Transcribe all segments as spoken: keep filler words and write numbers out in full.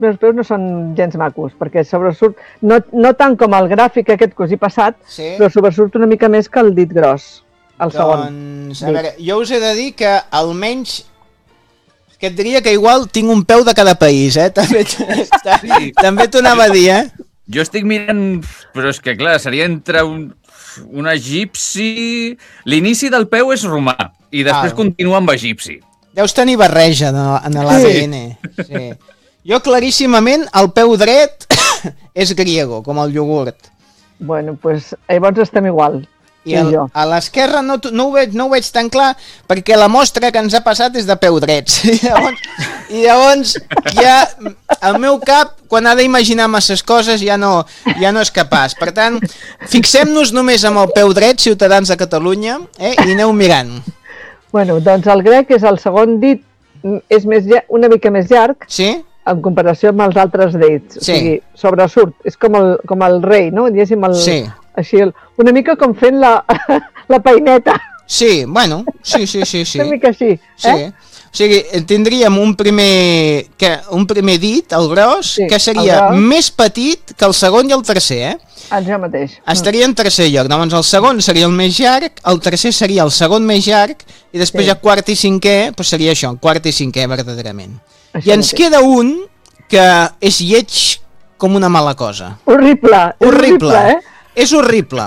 meus peus no són gens macos, perquè sobresurt, no, no tant com el gràfic aquest que us he passat, sí. Però sobresurt una mica més que el dit gros, el segon. Doncs, a veure, jo us he de dir que almenys, que et diria que igual tinc un peu de cada país, eh? També, sí. També t'ho anava a dir, eh? Jo estic mirant, però és que clar, seria entre un, un egipci... L'inici del peu és romà, i després ah. continua amb egipci. Deus tenir barreja en l'A D N. Sí. Sí. Jo claríssimament el peu dret és griego, com el iogurt. Bueno, doncs pues, llavors estem igual. I el, a l'esquerra no, no, ho veig, no ho veig tan clar perquè la mostra que ens ha passat és de peu drets. I llavors, i llavors ja el meu cap, quan ha d'imaginar masses coses, ja no, ja no és capaç. Per tant, fixem-nos només amb el peu dret, ciutadans de Catalunya, eh, i aneu mirant. Bueno, doncs el grec és el segon dit, és més, una mica més llarg, sí? En comparació amb els altres dits. Sí. O sigui, sobresurt, és com el, com el rei, no? Diguéssim, el, sí. Així, una mica com fent la, la peineta. Sí, bueno, sí, sí, sí. sí. Una mica així, eh? Sí. O sigui, tindríem un primer, que, un primer dit, el gros, sí, que seria gros. Més petit que el segon i el tercer, eh? Això mateix. Estaria en tercer lloc, llavors el segon seria el més llarg, el tercer seria el segon més llarg, i després sí. Ja quart i cinquè, doncs seria això, quart i cinquè verdaderament. Això I ens mateix. Queda un que és lleig com una mala cosa. Horrible, horrible, horrible eh? És horrible.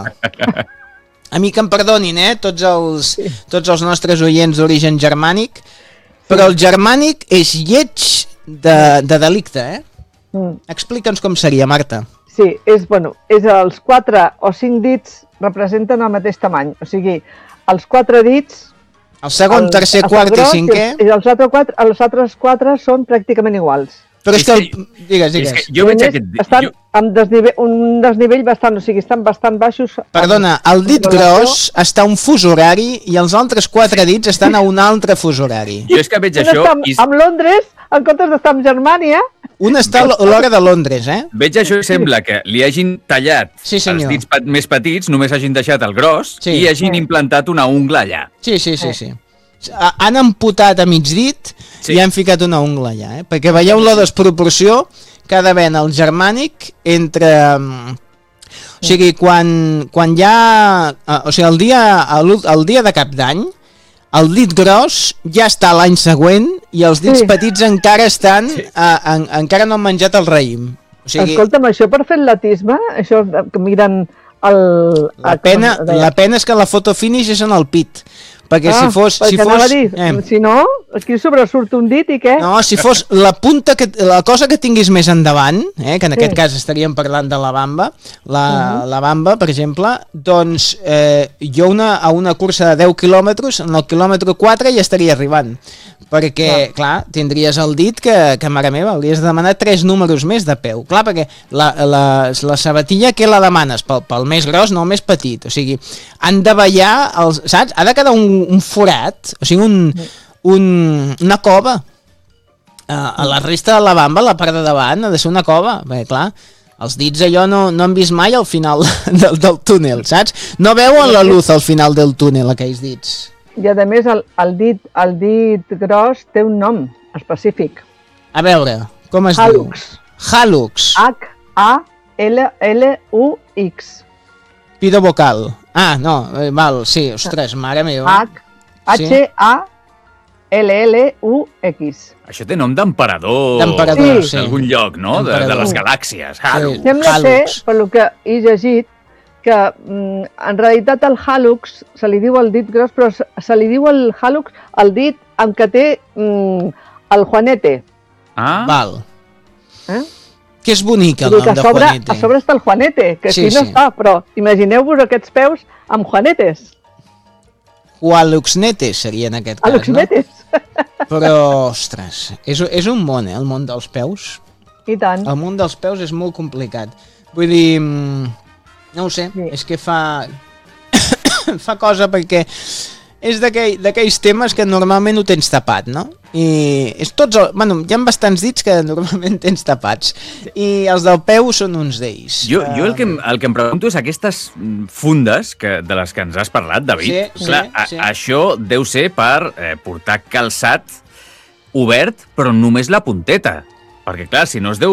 A mi que em perdonin, eh, tots els, sí. tots els nostres oients d'origen germànic, però el germànic és lleig de, de delicte, eh? Mm. Explica'ns com seria, Marta. Sí, és, bueno, és els quatre o cinc dits representen el mateix tamany, o sigui, els quatre dits... El segon, el, tercer, el quart i cinquè... I els, altres quatre, els altres quatre són pràcticament iguals. Però és que... El... Digues, digues. És que jo veig aquest... Estan jo... amb desnivell, un desnivell bastant, o sigui, estan bastant baixos... Perdona, el dit gros està a un fus horari i els altres quatre dits estan a un altre fus horari. Jo és que veig això... Estan i... amb Londres, en comptes d'estar amb Germània... Un està a l'hora de Londres, eh? Veig això i sembla que li hagin tallat sí, els dits pe més petits, només hagin deixat el gros, sí. I hagin sí. Implantat una ungla allà. Sí, sí, sí, sí. Han amputat a mig dit sí. I han ficat una ungla allà, eh? Perquè veieu la desproporció que ha d'haver en el germànic entre... O sigui, quan, quan hi ha... O sigui, el dia, el, el dia de cap d'any, el dit gros ja està l'any següent i els dits sí. Petits encara estan... Sí. Uh, en, encara no han menjat el raïm. O sigui... Escolta'm, això per fer atletisme, això que miren el... La pena, la pena és que la foto finish és en el pit. Perquè ah, si fos... Si, fos dir, eh. si no, aquí sobresurt un dit i què? No, si fos la punta, que, la cosa que tinguis més endavant, eh, que en sí. Aquest cas estaríem parlant de la bamba, la, uh-huh. la bamba, per exemple, doncs eh, jo una, a una cursa de deu quilòmetres, en el quilòmetre quatre ja estaria arribant. Perquè, ah. clar, tindries el dit que, que mare meva, hauries de demanar tres números més de peu. Clar, perquè la, la, la sabatilla, què la demanes? Pel, pel més gros, no el més petit. O sigui, han de ballar, els, saps? Ha de quedar un, un forat, o sigui, un, un, una cova. Uh, a la resta de la bamba, la part de davant, ha de ser una cova. Perquè, clar, els dits allò no, no han vist mai al final del, del túnel, saps? No veuen la luz al final del túnel, aquells dits. I a més el, el, dit, el dit gros té un nom específic. A veure, com es Hallux. diu? Hallux. H A L L U X. Pido vocal. Ah, no, eh, val, sí, ostres, mare meva. H A L L U X. Això té nom d'emperador. D'emperador, sí. D'algun lloc, no? De, de les galàxies. Hallux. Sí. Sembla ser, per lo que he llegit, que mm, en realitat el hallux se li diu el dit gros, però se, se li diu el hallux el dit en què té mm, el Juanete. Ah. Val. Eh? Que és bonic el nom de sobre, Juanete. A sobre està el Juanete, que sí, aquí no sí. està, però imagineu-vos aquests peus amb Juanetes. Jualuxnetes seria en aquest cas, Aluxnetes. No? Però, ostres, és, és un món, eh, el món dels peus. I tant. El món dels peus és molt complicat. Vull dir... No ho sé, sí. És que fa fa cosa perquè és d'aquells temes que normalment ho tens tapat, no? I és tots, el, bueno, hi ha bastants dits que normalment tens tapats i els del peu són uns d'ells. Jo, jo el, que, el que em pregunto és aquestes fundes que, de les que ens has parlat, David. Sí, clar, sí, sí. A, això deu ser per eh, portar calçat obert, però només la punteta. Perquè, clar, si no es deu